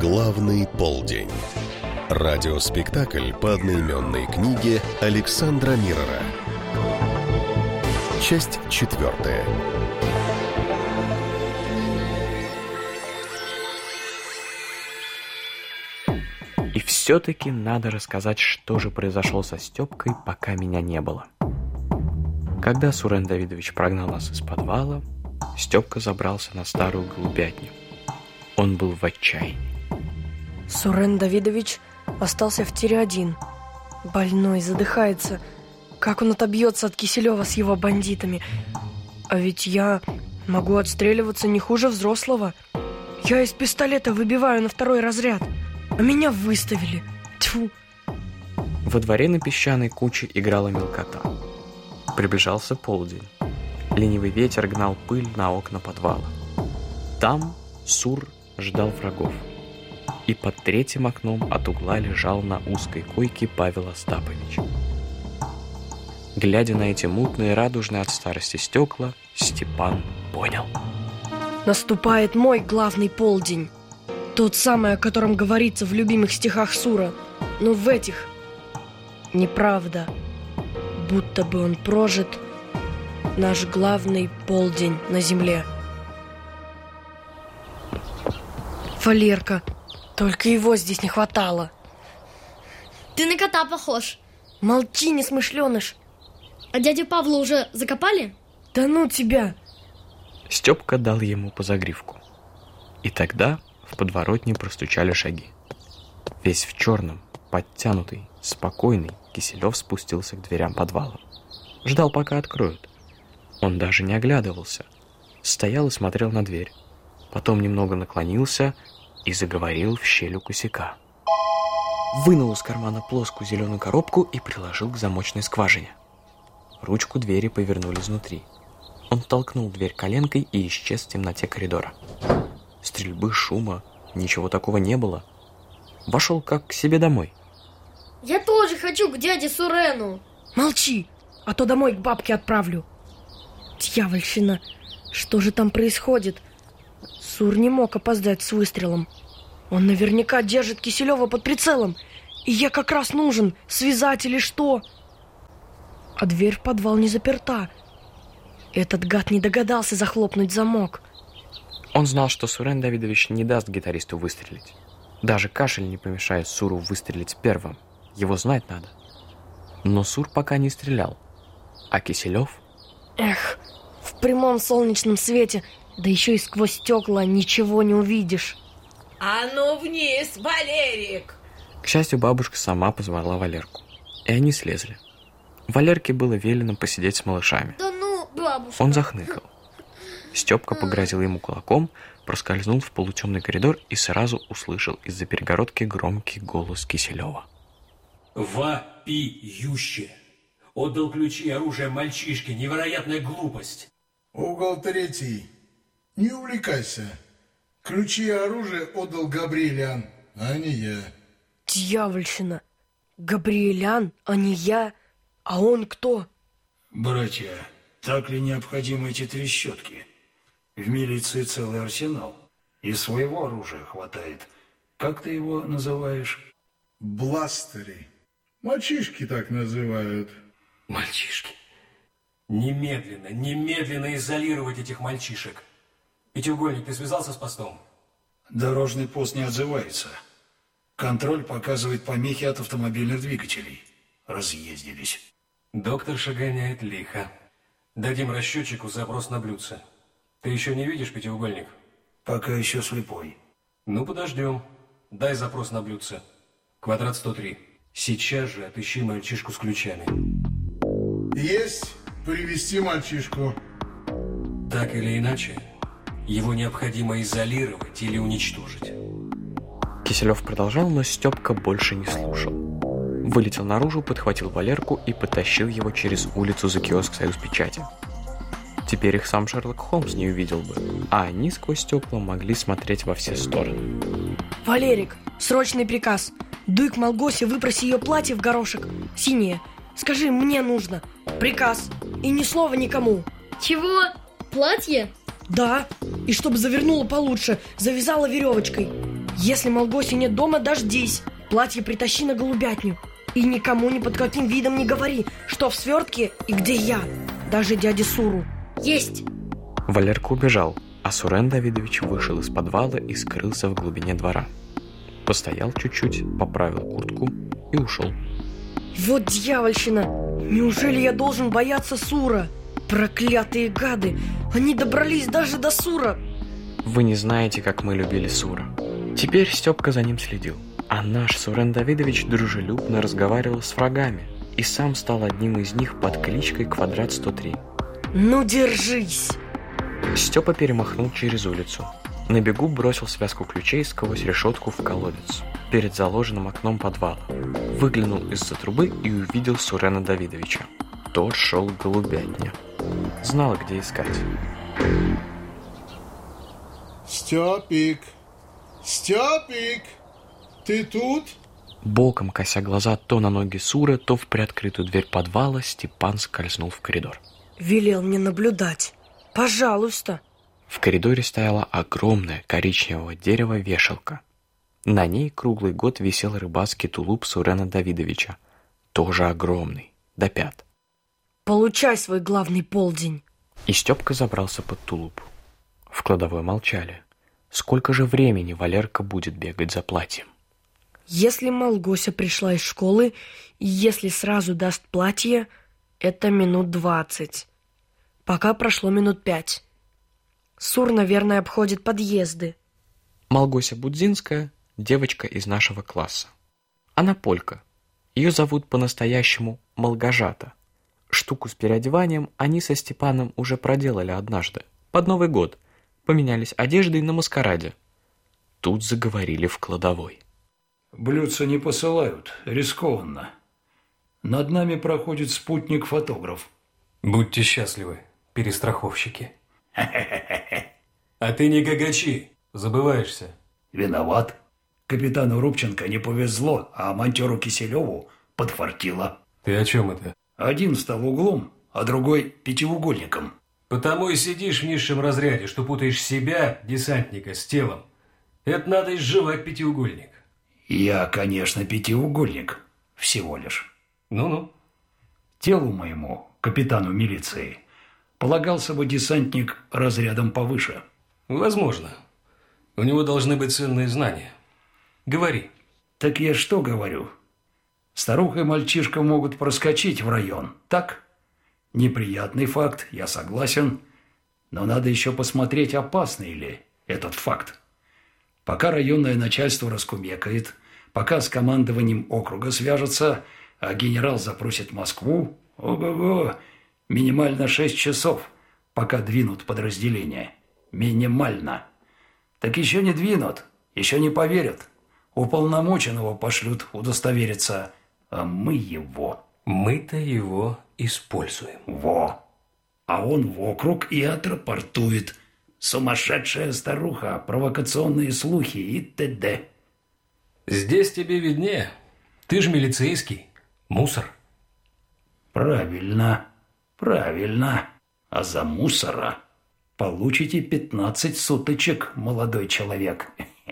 Главный полдень. Радиоспектакль по одноименной книге Александра Миррора. Часть 4. И все-таки надо рассказать, что же произошло со Степкой, пока меня не было. Когда Сурен Давидович прогнал нас из подвала, Степка забрался на старую голубятню. Он был в отчаянии. Сурен Давидович остался в тире один. Больной, задыхается. Как он отобьется от Киселева с его бандитами? А ведь я могу отстреливаться не хуже взрослого. Я из пистолета выбиваю на 2 разряд, а меня выставили. Тьфу. Во дворе на песчаной куче играла мелкота. Приближался полдень. Ленивый ветер гнал пыль на окна подвала. Там Сур ждал врагов. И под 3-м окном от угла лежал на узкой койке Павел Остапович. Глядя на эти мутные, радужные от старости стекла, Степан понял. Наступает мой главный полдень. Тот самый, о котором говорится в любимых стихах Сура. Но в этих неправда. Будто бы он прожит наш главный полдень на земле. Валерка. Только его здесь не хватало. Ты на кота похож. Молчи, несмышленыш. А дядю Павла уже закопали? Да ну тебя. Степка дал ему по загривку. И тогда в подворотне простучали шаги. Весь в черном, подтянутый, спокойный, Киселев спустился к дверям подвала. Ждал, пока откроют. Он даже не оглядывался. Стоял и смотрел на дверь. Потом немного наклонился и заговорил в щель у косяка. Вынул из кармана плоскую зеленую коробку и приложил к замочной скважине. Ручку двери повернули изнутри. Он толкнул дверь коленкой и исчез в темноте коридора. Стрельбы, шума, ничего такого не было. Вошел как к себе домой. Я тоже хочу к дяде Сурену. Молчи, а то домой к бабке отправлю. Дьявольщина, что же там происходит? Сур не мог опоздать с выстрелом. Он наверняка держит Киселева под прицелом. И я как раз нужен, связать или что? А дверь в подвал не заперта. Этот гад не догадался захлопнуть замок. Он знал, что Сурен Давидович не даст гитаристу выстрелить. Даже кашель не помешает Суру выстрелить первым. Его знать надо. Но Сур пока не стрелял. А Киселев? Эх, в прямом солнечном свете, да еще и сквозь стекла, ничего не увидишь. А ну вниз, Валерик! К счастью, бабушка сама позвала Валерку. И они слезли. Валерке было велено посидеть с малышами. Да ну, бабушка. Он захныкал. Степка погрозил ему кулаком, проскользнул в полутемный коридор и сразу услышал из-за перегородки громкий голос Киселева. Вопиюще! Отдал ключи и оружие мальчишке. Невероятная глупость. Угол 3. Не увлекайся. Ключи и оружие отдал Габриэлян, а не я. Дьявольщина. Габриэлян, а не я. А он кто? Братья, так ли необходимы эти трещотки? В милиции целый арсенал. И своего оружия хватает. Как ты его называешь? Бластеры. Мальчишки так называют. Мальчишки. Немедленно изолировать этих мальчишек. Пятиугольник, ты связался с постом? Дорожный пост не отзывается. Контроль показывает помехи от автомобильных двигателей. Разъездились. Доктор шагоняет лихо. Дадим расчетчику запрос на блюдце. Ты еще не видишь пятиугольник? Пока еще слепой. Ну, подождем. Дай запрос на блюдце. Квадрат 103. Сейчас же отыщи мальчишку с ключами. Есть. Привести мальчишку. Так или иначе, его необходимо изолировать или уничтожить. Киселев продолжал, но Степка больше не слушал. Вылетел наружу, подхватил Валерку и потащил его через улицу за киоск «Союзпечати». Теперь их сам Шерлок Холмс не увидел бы, а они сквозь стекла могли смотреть во все стороны. Валерик, срочный приказ. Дуй к Малгосе, выпроси ее платье в горошек, синее. Скажи, мне нужно. Приказ. И ни слова никому. Чего? Платье? Да. И чтобы завернула получше, завязала веревочкой. Если Малгоси нет дома, дождись. Платье притащи на голубятню. И никому ни под каким видом не говори, что в свертке и где я. Даже дяде Суру. Есть! Валерка убежал, а Сурен Давидович вышел из подвала и скрылся в глубине двора. Постоял чуть-чуть, поправил куртку и ушел. Вот дьявольщина! Неужели я должен бояться Сура? Проклятые гады! Они добрались даже до Сура! Вы не знаете, как мы любили Сура. Теперь Степка за ним следил. А наш Сурен Давидович дружелюбно разговаривал с врагами и сам стал одним из них под кличкой Квадрат 103. Ну держись! Степа перемахнул через улицу. На бегу бросил связку ключей сквозь решетку в колодец перед заложенным окном подвала. Выглянул из-за трубы и увидел Сурена Давидовича. Тот шел к голубятне. Знал, где искать. Степик! Степик! Ты тут? Боком кося глаза то на ноги Сура, то в приоткрытую дверь подвала, Степан скользнул в коридор. Велел мне наблюдать. Пожалуйста. В коридоре стояла огромная коричневого дерева вешалка. На ней круглый год висел рыбацкий тулуп Сурена Давидовича. Тоже огромный, до пят. Получай свой главный полдень. И Степка забрался под тулуп. В кладовой молчали. Сколько же времени Валерка будет бегать за платьем? Если Малгося пришла из школы, и если сразу даст платье, это минут 20. Пока прошло минут 5. Сур, наверное, обходит подъезды. Малгося Будзинская – девочка из нашего класса. Она полька. Ее зовут по-настоящему Малгожата. Штуку с переодеванием они со Степаном уже проделали однажды. Под Новый год. Поменялись одеждой на маскараде. Тут заговорили в кладовой. Блюдца не посылают, рискованно. Над нами проходит спутник-фотограф. Будьте счастливы, перестраховщики. А ты не гагачи, забываешься. Виноват. Капитану Рубченко не повезло, а монтеру Киселеву подфартило. Ты о чем это? Один стал углом, а другой пятиугольником. Потому и сидишь в низшем разряде, что путаешь себя, десантника, с телом. Это надо изживать пятиугольник. Я, конечно, пятиугольник. Всего лишь. Ну-ну. Телу моему, капитану милиции, полагался бы десантник разрядом повыше. Возможно. У него должны быть ценные знания. Говори. Так я что говорю? Старуха и мальчишка могут проскочить в район, так? Неприятный факт, я согласен. Но надо еще посмотреть, опасный ли этот факт. Пока районное начальство раскумекает, пока с командованием округа свяжется, а генерал запросит Москву, ого-го, минимально 6 часов, пока двинут подразделения. Минимально. Так еще не двинут, еще не поверят. Уполномоченного пошлют удостовериться, а мы его. Мы-то его используем. Во. А он в округ и отрапортует. Сумасшедшая старуха, провокационные слухи и т.д. Здесь тебе виднее. Ты же милицейский. Мусор. Правильно. Правильно. А за мусора получите 15 суточек, молодой человек.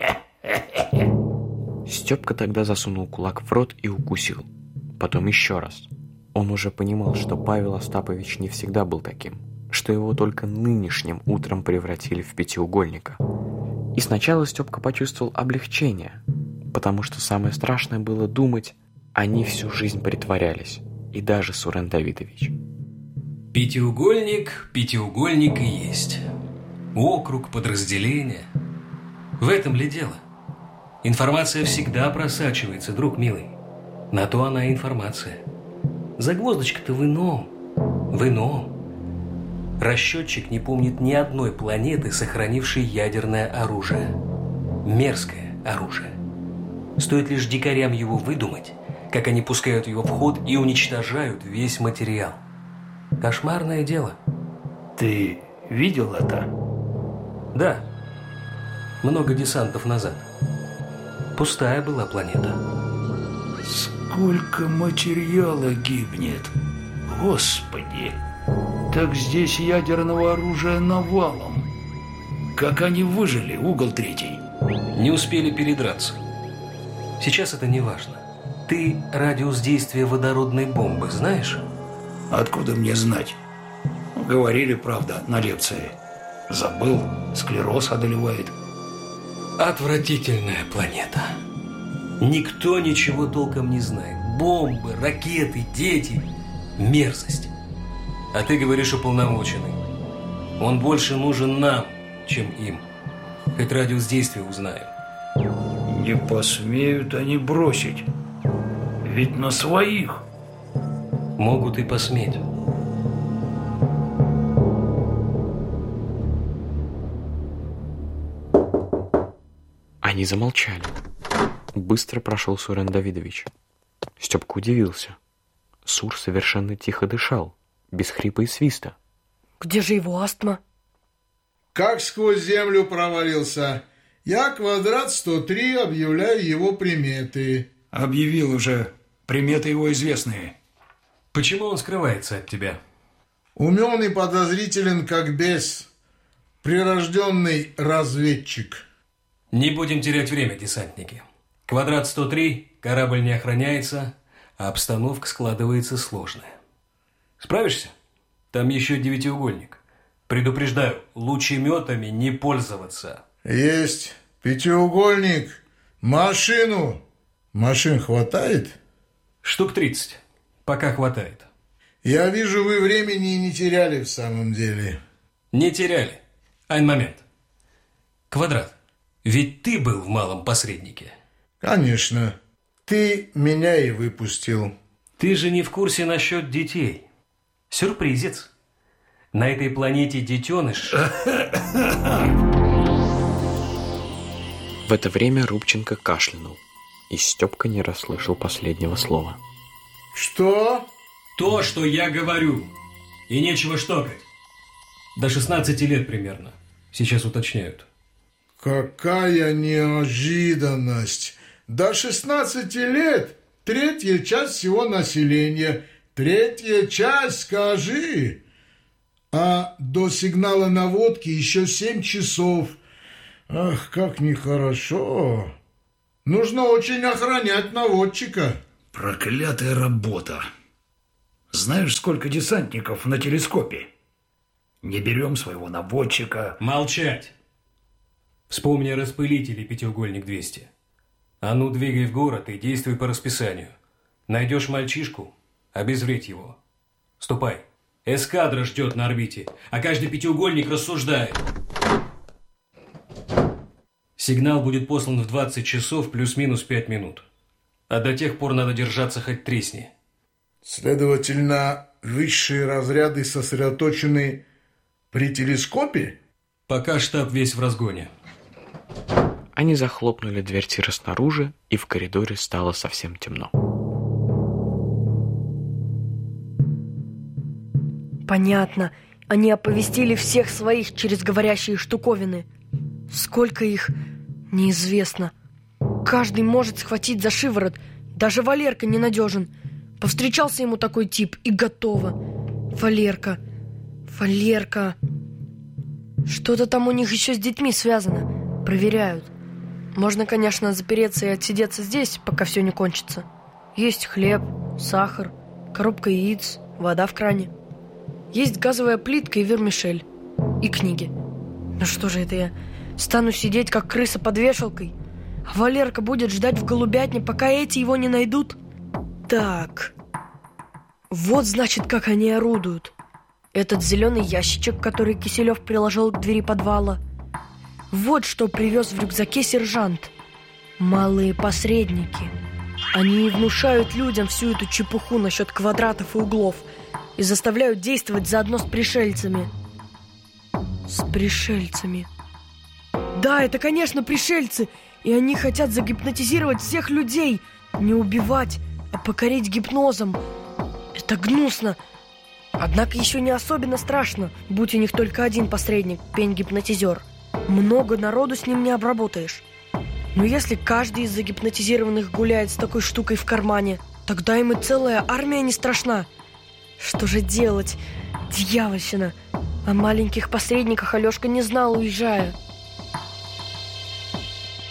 Степка тогда засунул кулак в рот и укусил. Потом еще раз. Он уже понимал, что Павел Остапович не всегда был таким, что его только нынешним утром превратили в пятиугольника. И сначала Степка почувствовал облегчение, потому что самое страшное было думать, они всю жизнь притворялись, и даже Сурен Давидович. Пятиугольник и есть. Округ, подразделение. В этом ли дело? Информация всегда просачивается, друг милый. На то она и информация. Загвоздочка-то в ином. В ином. Расчетчик не помнит ни одной планеты, сохранившей ядерное оружие. Мерзкое оружие. Стоит лишь дикарям его выдумать, как они пускают его в ход и уничтожают весь материал. Кошмарное дело. Ты видел это? Да. Много десантов назад. Пустая была планета. Сколько материала гибнет. Господи. Так здесь ядерного оружия навалом. Как они выжили, угол 3? Не успели передраться. Сейчас это не важно. Ты радиус действия водородной бомбы знаешь? Откуда мне знать? Говорили, правда, на лекции. Забыл, склероз одолевает. Отвратительная планета. Никто ничего толком не знает. Бомбы, ракеты, дети. Мерзость. А ты говоришь уполномоченный. Он больше нужен нам, чем им. Хоть радиус действия узнаем. Не посмеют они бросить. Ведь на своих. Могут и посметь. Они замолчали. Быстро прошел Сурен Давидович. Степка удивился. Сур совершенно тихо дышал, без хрипа и свиста. Где же его астма? Как сквозь землю провалился. Я квадрат 103 объявляю его приметы. Объявил уже. Приметы его известные. Почему он скрывается от тебя? Умен и подозрителен, как бес. Прирожденный разведчик. Не будем терять время, десантники. Квадрат 103, корабль не охраняется, а обстановка складывается сложная. Справишься? Там еще 9-угольник. Предупреждаю, лучеметами не пользоваться. Есть. 5-угольник. Машину. Машин хватает? Штук 30. Пока хватает. Я вижу, вы времени не теряли в самом деле. Не теряли. Айн момент. Квадрат, ведь ты был в малом посреднике. Конечно. Ты меня и выпустил. Ты же не в курсе насчет детей. Сюрпризец. На этой планете детеныш. В это время Рубченко кашлянул, и Степка не расслышал последнего слова. Что? То, что я говорю. И нечего штокать. До 16 лет примерно. Сейчас уточняют. Какая неожиданность. До 16 лет. 1/3 часть всего населения. 1/3 часть, скажи. А до сигнала наводки еще 7 часов. Ах, как нехорошо. Нужно очень охранять наводчика. Проклятая работа. Знаешь, сколько десантников на телескопе? Не берем своего наводчика. Молчать. Вспомни о распылителе 5-угольник 200. А ну, двигай в город и действуй по расписанию. Найдешь мальчишку, обезвредь его. Ступай. Эскадра ждет на орбите, а каждый 5-угольник рассуждает. Сигнал будет послан в 20 часов плюс-минус 5 минут. А до тех пор надо держаться хоть тресни. Следовательно, высшие разряды сосредоточены при телескопе? Пока штаб весь в разгоне. Они захлопнули дверь тира снаружи, и в коридоре стало совсем темно. Понятно. Они оповестили всех своих через говорящие штуковины. Сколько их, неизвестно. Каждый может схватить за шиворот. Даже Валерка ненадежен. Повстречался ему такой тип, и готово. Валерка. Что-то там у них еще с детьми связано. Проверяют. Можно, конечно, запереться и отсидеться здесь, пока все не кончится. Есть хлеб, сахар, коробка яиц, вода в кране. Есть газовая плитка и вермишель. И книги. Ну что же это я? Стану сидеть, как крыса под вешалкой? А Валерка будет ждать в голубятне, пока эти его не найдут? Так. Вот, значит, как они орудуют. Этот зеленый ящичек, который Киселев приложил к двери подвала. Вот что привез в рюкзаке сержант. Малые посредники. Они внушают людям всю эту чепуху насчет квадратов и углов и заставляют действовать заодно с пришельцами. С пришельцами. Да, это, конечно, пришельцы. И они хотят загипнотизировать всех людей. Не убивать, а покорить гипнозом. Это гнусно. Однако еще не особенно страшно, будь у них только один посредник, пень-гипнотизер. Много народу с ним не обработаешь. Но если каждый из загипнотизированных гуляет с такой штукой в кармане, тогда им и целая армия не страшна. Что же делать? Дьявольщина. О маленьких посредниках Алешка не знал, уезжая.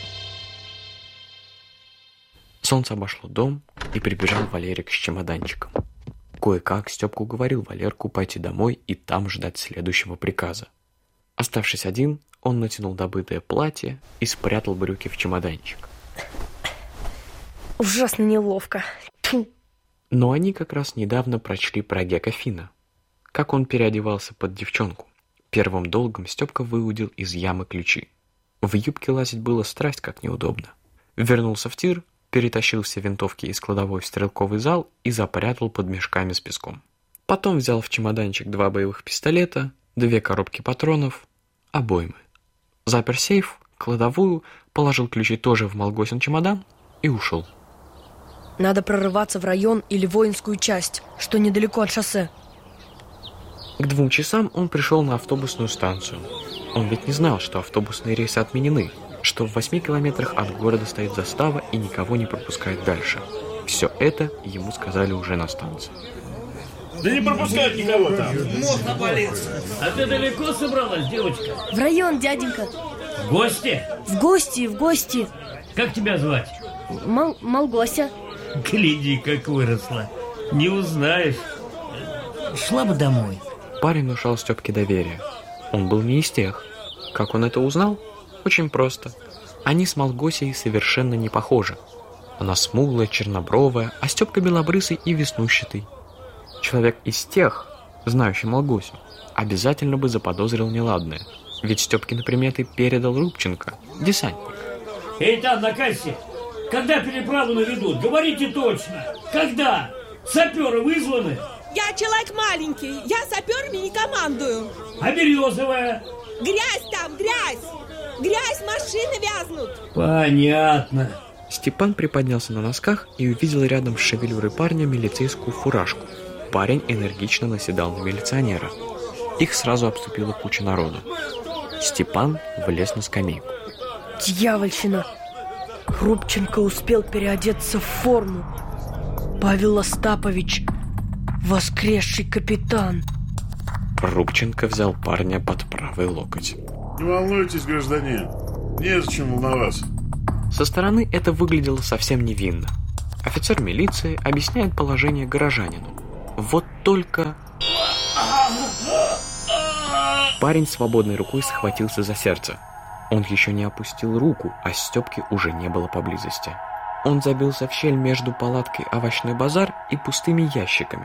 Солнце обошло дом, и прибежал Валерик с чемоданчиком. Кое-как Степка уговорил Валерку пойти домой и там ждать следующего приказа. Оставшись один, он натянул добытое платье и спрятал брюки в чемоданчик. Ужасно неловко. Тьфу. Но они как раз недавно прочли про Гека Финна, как он переодевался под девчонку. Первым долгом Степка выудил из ямы ключи. В юбке лазить было страсть как неудобно. Вернулся в тир, перетащил все винтовки из кладовой в стрелковый зал и запрятал под мешками с песком. Потом взял в чемоданчик 2 боевых пистолета, 2 коробки патронов, обоймы. Запер сейф, кладовую, положил ключи тоже в Малгосин чемодан и ушел. Надо прорываться в район или воинскую часть, что недалеко от шоссе. К 2 часам он пришел на автобусную станцию. Он ведь не знал, что автобусные рейсы отменены, что в 8 километрах от города стоит застава и никого не пропускает дальше. Все это ему сказали уже на станции. Да не пропускают никого там. Мозг наболелся. А ты далеко собралась, девочка? В район, дяденька. В гости? В гости. Как тебя звать? Малгося. Гляди, как выросла. Не узнаешь. Шла бы домой. Парень внушал Степке доверие. Он был не из тех. Как он это узнал? Очень просто. Они с Малгосией совершенно не похожи. Она смуглая, чернобровая, а Степка белобрысый и веснущатый. Человек из тех, знающий Малгосю, обязательно бы заподозрил неладное. Ведь Степкины приметы передал Рубченко, десантник. Эй, там на кассе, когда переправу наведут? Говорите точно. Когда? Саперы вызваны? Я человек маленький, я саперами не командую. А Березовая? Грязь там, грязь! Грязь, машины вязнут. Понятно. Степан приподнялся на носках и увидел рядом с шевелюрой парня милицейскую фуражку. Парень энергично наседал на милиционера. Их сразу обступила куча народу. Степан влез на скамейку. Дьявольщина! Рубченко успел переодеться в форму. Павел Остапович, воскресший капитан. Рубченко взял парня под правый локоть. Не волнуйтесь, гражданин. Незачем волноваться. Со стороны это выглядело совсем невинно. Офицер милиции объясняет положение горожанину. Вот только... Парень свободной рукой схватился за сердце. Он еще не опустил руку, а Степки уже не было поблизости. Он забился в щель между палаткой «Овощной базар» и пустыми ящиками.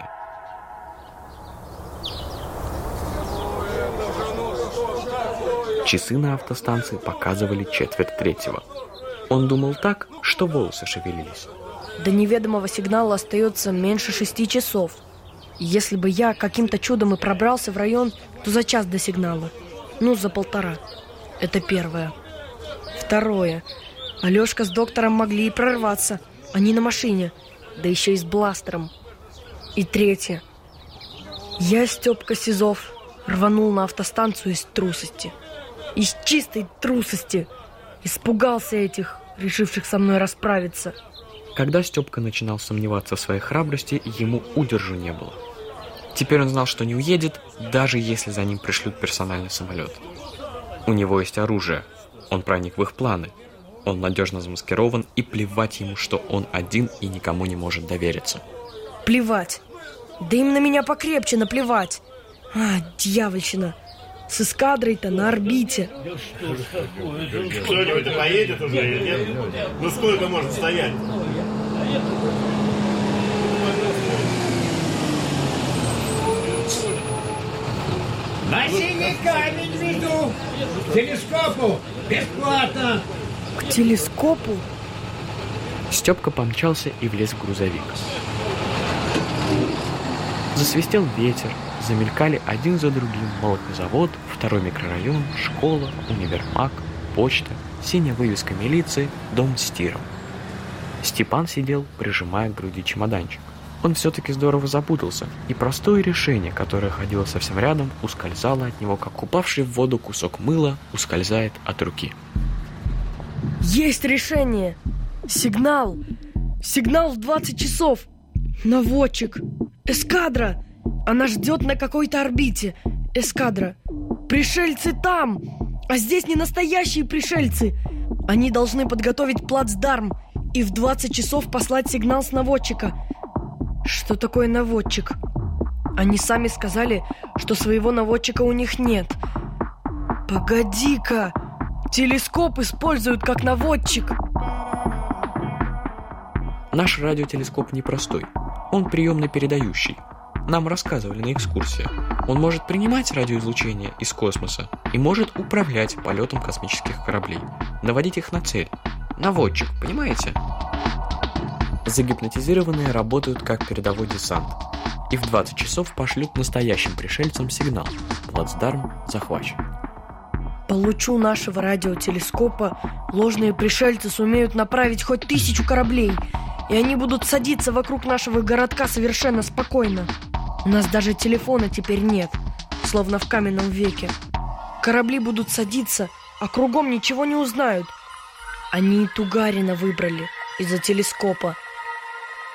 Часы на автостанции показывали 2:45. Он думал так, что волосы шевелились. До неведомого сигнала остается меньше 6 часов. Если бы я каким-то чудом и пробрался в район, то за час до сигнала. Ну, за 1,5. Это первое. Второе. Алешка с доктором могли и прорваться. Они на машине, да еще и с бластером. И третье. Я, Степка Сизов, рванул на автостанцию из трусости. Из чистой трусости. Испугался этих, решивших со мной расправиться. Когда Степка начинал сомневаться в своей храбрости, ему удержу не было. Теперь он знал, что не уедет, даже если за ним пришлют персональный самолет. У него есть оружие. Он проник в их планы. Он надежно замаскирован, и плевать ему, что он один и никому не может довериться. Плевать. Да им на меня покрепче наплевать. Дьявольщина. С эскадрой-то на орбите. Кто-нибудь поедет уже или нет? Ну сколько можно стоять? На синий камень веду. К телескопу. Бесплатно. К телескопу? Степка помчался и влез в грузовик. Засвистел ветер, замелькали один за другим молокозавод, 2-й микрорайон, школа, универмаг, почта, синяя вывеска милиции, дом с тиром. Степан сидел, прижимая к груди чемоданчик. Он все-таки здорово запутался, и простое решение, которое ходило совсем рядом, ускользало от него, как упавший в воду кусок мыла ускользает от руки. Есть решение! Сигнал! Сигнал в 20 часов! Наводчик! Эскадра! Она ждет на какой-то орбите! Эскадра! Пришельцы там! А здесь не настоящие пришельцы! Они должны подготовить плацдарм и в 20 часов послать сигнал с наводчика. Что такое наводчик? Они сами сказали, что своего наводчика у них нет. Погоди-ка! Телескоп используют как наводчик. Наш радиотелескоп непростой. Он приемно-передающий. Нам рассказывали на экскурсии. Он может принимать радиоизлучение из космоса и может управлять полетом космических кораблей, наводить их на цель. Наводчик, понимаете? Загипнотизированные работают как передовой десант. И в 20 часов пошлют настоящим пришельцам сигнал. Плацдарм захвачен. По лучу нашего радиотелескопа ложные пришельцы сумеют направить хоть 1000 кораблей, и они будут садиться вокруг нашего городка совершенно спокойно. У нас даже телефона теперь нет, словно в каменном веке. Корабли будут садиться, а кругом ничего не узнают. Они и Тугарина выбрали из-за телескопа.